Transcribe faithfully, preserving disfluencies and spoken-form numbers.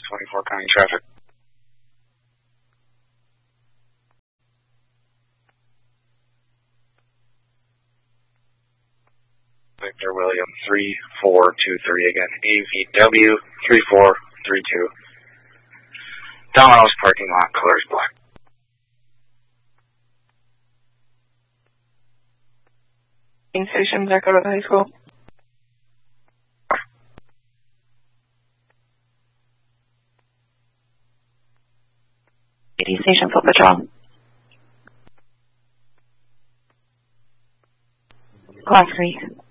twenty-four County Traffic. Victor William three four two three again. A V W three four three two. Domino's parking lot, colors black. Main station, back out of high school. eighty station, foot patrol. Class three.